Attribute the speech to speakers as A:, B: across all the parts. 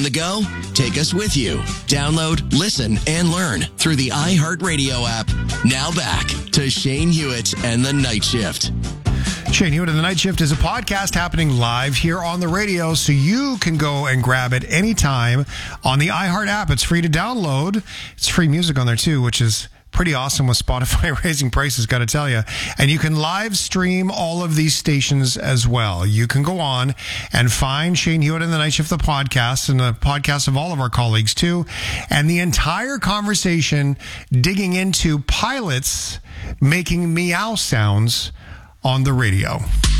A: On the go? Take us with you. Download, listen, and learn through the iHeartRadio app. Now back to Shane Hewitt and the Night Shift.
B: Shane Hewitt and the Night Shift is a podcast happening live here on the radio, so you can go and grab it anytime on the iHeart app. It's free to download. It's free music on there too, which is pretty awesome with Spotify raising prices, got to tell you. And you can live stream all of these stations as well. You can go on and find Shane Hewitt and the Night Shift, the podcast, and the podcast of all of our colleagues too. And the entire conversation digging into pilots making meow sounds on the radio.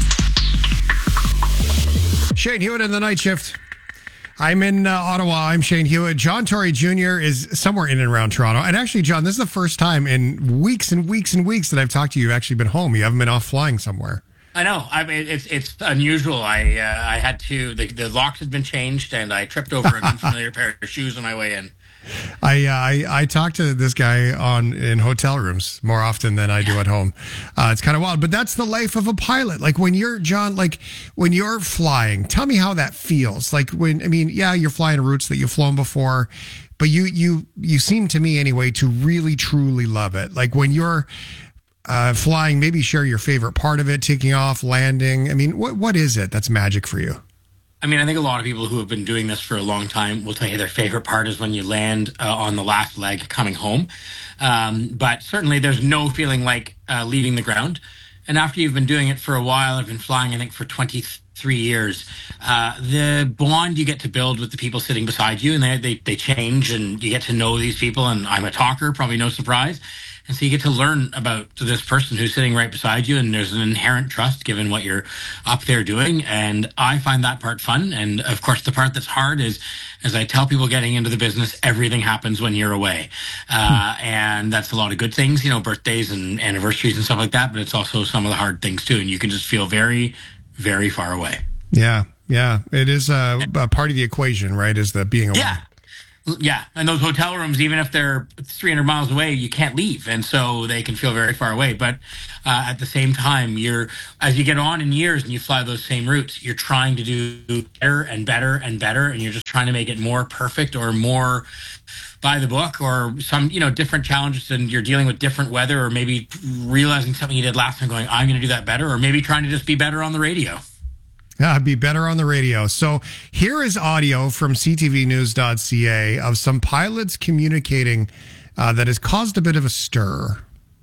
B: Shane Hewitt and the Night Shift. I'm in Ottawa. I'm Shane Hewitt. John Tory Jr. is somewhere in and around Toronto. And actually, John, this is the first time in weeks and weeks and weeks that I've talked to you. You've actually been home. You haven't been off flying somewhere.
C: I know. I mean, it's unusual. I had to. The locks had been changed, and I tripped over an unfamiliar pair of shoes on my way in.
B: I talk to this guy in hotel rooms more often than I do at home. It's kind of wild, but that's the life of a pilot. Like when you're when you're flying, tell me how that feels. Like you're flying routes that you've flown before, but you seem to me anyway to really truly love it. Like when you're flying, maybe share your favorite part of it, taking off, landing. I mean, what is it that's magic for you?
C: I mean, I think a lot of people who have been doing this for a long time will tell you their favorite part is when you land on the last leg coming home. But certainly there's no feeling like leaving the ground. And after you've been doing it for a while, I've been flying, I think, for 23 years, the bond you get to build with the people sitting beside you, and they change, and you get to know these people. And I'm a talker, probably no surprise. And so you get to learn about this person who's sitting right beside you, and there's an inherent trust given what you're up there doing. And I find that part fun. And of course, the part that's hard is, as I tell people getting into the business, everything happens when you're away. And that's a lot of good things, birthdays and anniversaries and stuff like that. But it's also some of the hard things too. And you can just feel very, very far away.
B: Yeah. Yeah. It is a part of the equation, right? Is the being away.
C: Yeah, and those hotel rooms, even if they're 300 miles away, you can't leave, and so they can feel very far away. But at the same time, as you get on in years and you fly those same routes, you're trying to do better and better and better, and you're just trying to make it more perfect or more by the book, or some different challenges, and you're dealing with different weather, or maybe realizing something you did last time, going, I'm going to do that better, or maybe trying to just be better on the radio.
B: Be better on the radio. So here is audio from ctvnews.ca of some pilots communicating that has caused a bit of a stir.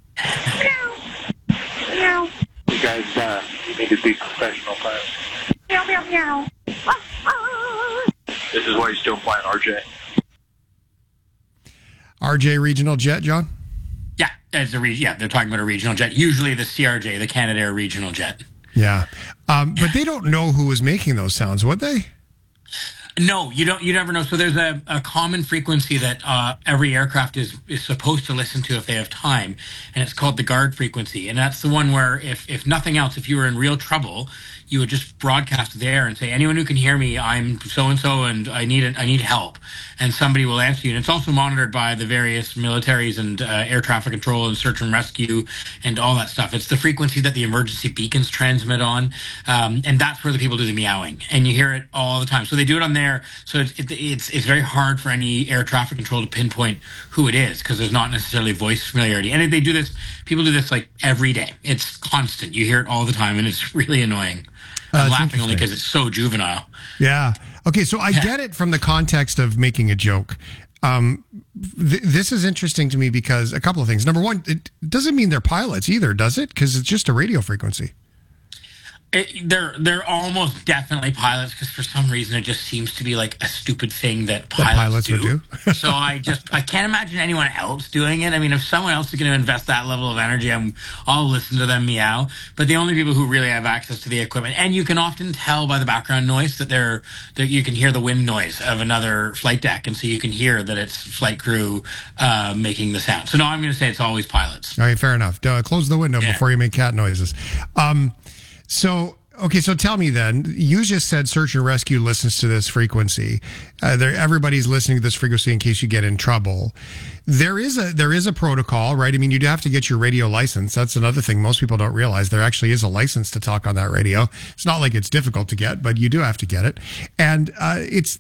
D: Meow. You guys need to be professional pilots. Meow, meow, meow. This is why you're still flying RJ.
B: RJ regional jet, John?
C: Yeah, they're talking about a regional jet. Usually the CRJ, the Canadair regional jet.
B: Yeah. But they don't know who was making those sounds, would they?
C: No, you don't. You never know. So there's a common frequency that every aircraft is supposed to listen to if they have time, and it's called the guard frequency. And that's the one where if nothing else, if you were in real trouble, you would just broadcast there and say, anyone who can hear me, I'm so-and-so, and I need help. And somebody will answer you. And it's also monitored by the various militaries and air traffic control and search and rescue and all that stuff. It's the frequency that the emergency beacons transmit on. And that's where the people do the meowing. And you hear it all the time. So they do it on there. So it's very hard for any air traffic control to pinpoint who it is, because there's not necessarily voice familiarity. And they do this, people do this like every day. It's constant. You hear it all the time, and it's really annoying. I'm laughing only because it's so juvenile.
B: Yeah. Okay, so I get it from the context of making a joke. This is interesting to me because a couple of things. Number one, it doesn't mean they're pilots either, does it? Because it's just a radio frequency.
C: They're almost definitely pilots, because for some reason it just seems to be like a stupid thing that pilots
B: would do.
C: So I can't imagine anyone else doing it. I mean, if someone else is going to invest that level of energy, I'll listen to them meow. But the only people who really have access to the equipment, and you can often tell by the background noise that you can hear the wind noise of another flight deck, and so you can hear that it's flight crew making the sound. So no, I'm going to say it's always pilots.
B: All right, fair enough. Close the window before you make cat noises. So tell me then, you just said search and rescue listens to this frequency. Everybody's listening to this frequency in case you get in trouble. There is a protocol, right? I mean, you'd have to get your radio license. That's another thing most people don't realize. There actually is a license to talk on that radio. It's not like it's difficult to get, but you do have to get it. And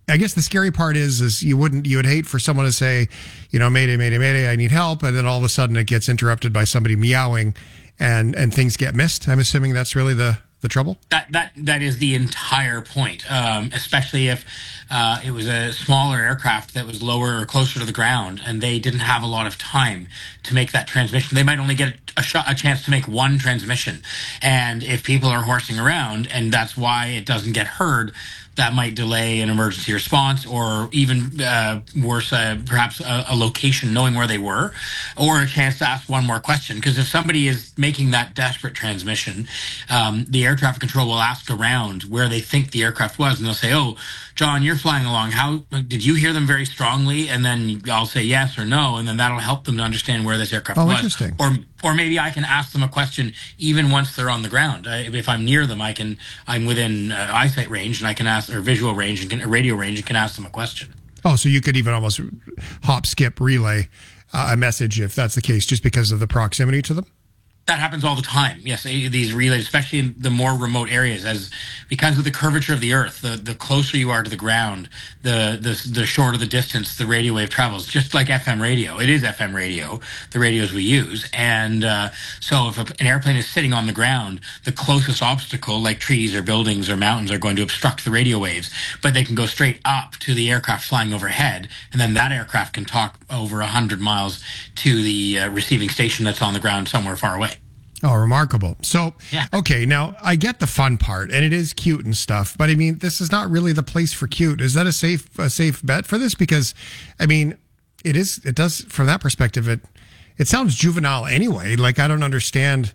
B: I guess the scary part is you would hate for someone to say, mayday, mayday, mayday, I need help. And then all of a sudden it gets interrupted by somebody meowing and things get missed. I'm assuming that's really the trouble.
C: That is the entire point, especially if it was a smaller aircraft that was lower or closer to the ground and they didn't have a lot of time to make that transmission. They might only get a chance to make one transmission. And if people are horsing around and that's why it doesn't get heard, that might delay an emergency response or even worse, perhaps a location, knowing where they were, or a chance to ask one more question. Because if somebody is making that desperate transmission, the air traffic control will ask around where they think the aircraft was, and they'll say, "Oh, John, you're flying along. How did you hear them very strongly?" And then I'll say yes or no, and then that'll help them to understand where this aircraft was.
B: Interesting.
C: Or maybe I can ask them a question even once they're on the ground. If I'm near them, I'm within eyesight range, and I can ask, or visual range, and radio range, and can ask them a question.
B: Oh, so you could even almost hop, skip, relay a message if that's the case, just because of the proximity to them?
C: That happens all the time. Yes, these relays, especially in the more remote areas, because of the curvature of the Earth, the closer you are to the ground, the shorter the distance the radio wave travels. Just like FM radio, it is FM radio, the radios we use, and so if an airplane is sitting on the ground, the closest obstacle, like trees or buildings or mountains, are going to obstruct the radio waves, but they can go straight up to the aircraft flying overhead, and then that aircraft can talk over 100 miles to the receiving station that's on the ground somewhere far away.
B: Oh, remarkable. So,
C: yeah.
B: Okay, now I get the fun part, and it is cute and stuff, but I mean, this is not really the place for cute. Is that a safe bet for this? Because, I mean, it does, from that perspective, it sounds juvenile anyway. Like, I don't understand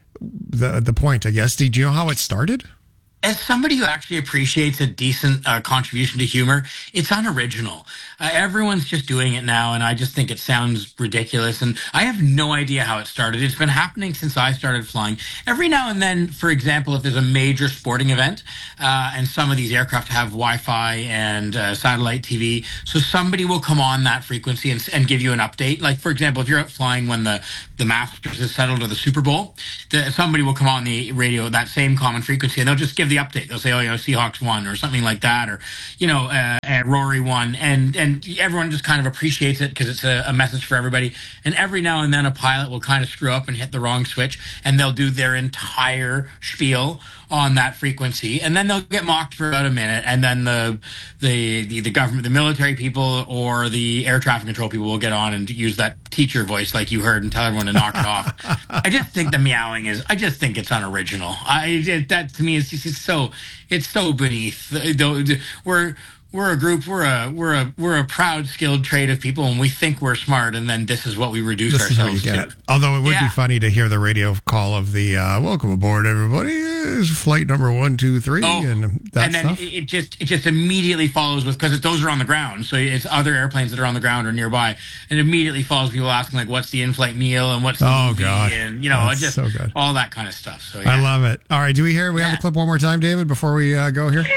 B: the point, I guess. Do you know how it started?
C: As somebody who actually appreciates a decent contribution to humor, it's unoriginal. Everyone's just doing it now, and I just think it sounds ridiculous. And I have no idea how it started. It's been happening since I started flying. Every now and then, for example, if there's a major sporting event, and some of these aircraft have Wi-Fi and satellite TV, so somebody will come on that frequency and give you an update. Like, for example, if you're out flying when the Masters is settled or the Super Bowl, somebody will come on the radio, that same common frequency, and they'll just give the update. They'll say, Seahawks won or something like that, or, Rory won. And everyone just kind of appreciates it because it's a message for everybody. And every now and then a pilot will kind of screw up and hit the wrong switch, and they'll do their entire spiel on that frequency, and then they'll get mocked for about a minute, and then the government, the military people, or the air traffic control people will get on and use that teacher voice like you heard and tell everyone to knock it off. I just think the meowing I just think it's unoriginal. That to me is just it's so beneath. We're a group. We're a proud, skilled trade of people, and we think we're smart. And then this is what we reduce ourselves to.
B: Although it would be funny to hear the radio call of the "Welcome aboard, everybody. This is flight number 123," and then stuff.
C: It just immediately follows with, because those are on the ground, so it's other airplanes that are on the ground or nearby, and immediately follows people asking like, "What's the in-flight meal?" and "What's the movie?"
B: God,
C: and
B: that's
C: just
B: so good.
C: All that kind of stuff. So yeah.
B: I love it. All right, do we have the clip one more time, David, before we go here?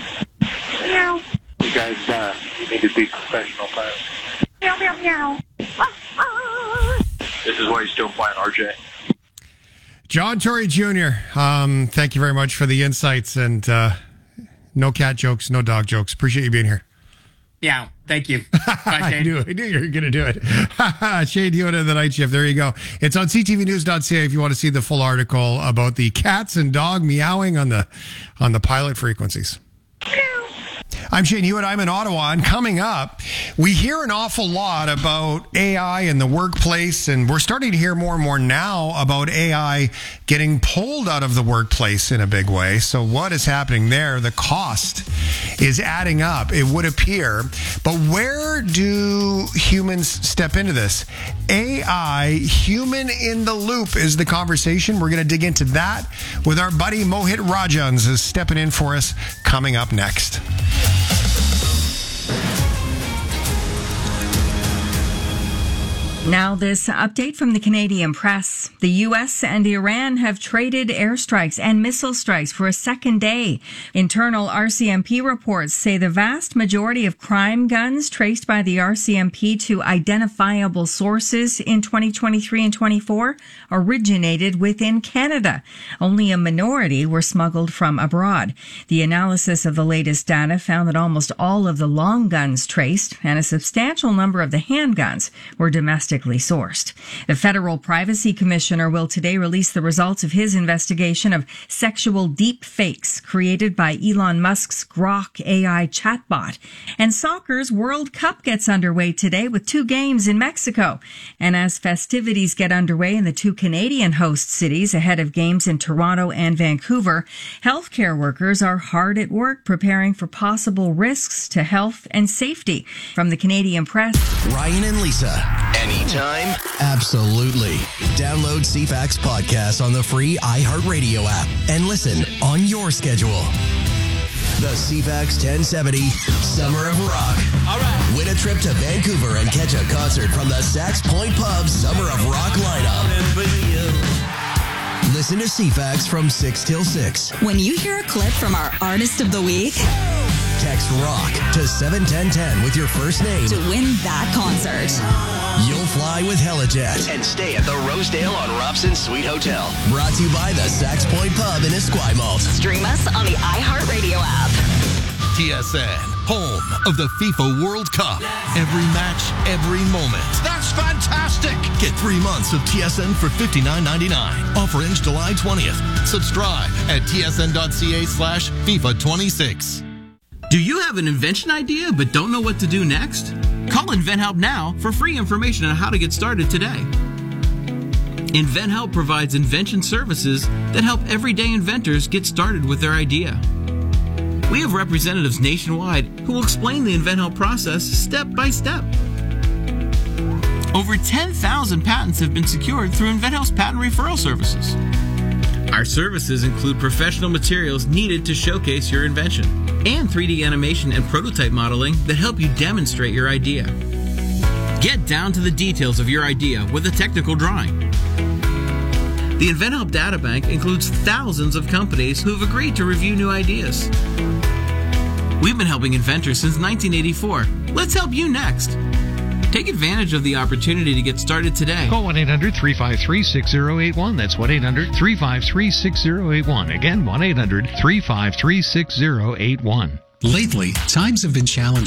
D: You guys need to be professional pilots.
E: Meow, meow, meow.
D: This is why you still flying RJ.
B: John Tory Jr., thank you very much for the insights, and no cat jokes, no dog jokes. Appreciate you being here.
C: Yeah, thank you. Bye,
B: I knew you were going to do it. Shane Hewitt and the Night Shift. There you go. It's on ctvnews.ca if you want to see the full article about the cats and dog meowing on the pilot frequencies. I'm Shane Hewitt. I'm in Ottawa, and coming up, we hear an awful lot about AI in the workplace, and we're starting to hear more and more now about AI getting pulled out of the workplace in a big way. So what is happening there? The cost is adding up, it would appear. But where do humans step into this? AI, human in the loop, is the conversation. We're going to dig into that with our buddy Mohit Rajans is stepping in for us coming up next.
E: Now, this update from the Canadian press. The U.S. and Iran have traded airstrikes and missile strikes for a second day. Internal RCMP reports say the vast majority of crime guns traced by the RCMP to identifiable sources in 2023 and 24 originated within Canada. Only a minority were smuggled from abroad. The analysis of the latest data found that almost all of the long guns traced and a substantial number of the handguns were domestic sourced. The Federal Privacy Commissioner will today release the results of his investigation of sexual deep fakes created by Elon Musk's Grok AI chatbot. And soccer's World Cup gets underway today with 2 games in Mexico. And as festivities get underway in the 2 Canadian host cities ahead of games in Toronto and Vancouver, healthcare workers are hard at work preparing for possible risks to health and safety. From the Canadian press,
A: Ryan and Lisa. Anytime? Absolutely. Download CFAX podcast on the free iHeartRadio app and listen on your schedule. The CFAX 1070 Summer of Rock. All right. Win a trip to Vancouver and catch a concert from the Sax Point Pub Summer of Rock lineup. Listen to CFAX from 6 till 6.
F: When you hear a clip from our Artist of the Week,
A: text ROCK to 71010 with your first name
F: to win that concert.
A: You'll fly with Helijet and stay at the Rosedale on Robson Suite Hotel. Brought to you by the Sax Point Pub in Esquimalt.
F: Stream us on the iHeartRadio app.
G: TSN, home of the FIFA World Cup. Every match, every moment.
H: That's fantastic!
G: Get 3 months of TSN for $59.99. Offer ends July 20th. Subscribe at tsn.ca/FIFA26.
I: Do you have an invention idea but don't know what to do next? Call InventHelp now for free information on how to get started today. InventHelp provides invention services that help everyday inventors get started with their idea. We have representatives nationwide who will explain the InventHelp process step by step. Over 10,000 patents have been secured through InventHelp's patent referral services. Our services include professional materials needed to showcase your invention and 3D animation and prototype modeling that help you demonstrate your idea. Get down to the details of your idea with a technical drawing. The InventHelp Databank includes thousands of companies who have agreed to review new ideas. We've been helping inventors since 1984. Let's help you next. Take advantage of the opportunity to get started today.
J: Call 1-800-353-6081. That's 1-800-353-6081. Again, 1-800-353-6081.
K: Lately, times have been challenging.